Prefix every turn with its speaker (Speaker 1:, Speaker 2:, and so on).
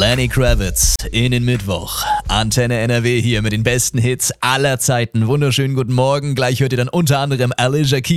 Speaker 1: Lenny Kravitz in den Mittwoch. Antenne NRW hier mit den besten Hits aller Zeiten. Wunderschönen guten Morgen. Gleich hört ihr dann unter anderem Alicia Keys.